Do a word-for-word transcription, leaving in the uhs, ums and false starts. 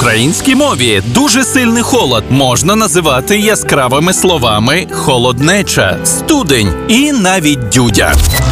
українській мові дуже сильний холод можна називати яскравими словами холоднеча, студень і навіть дюдя.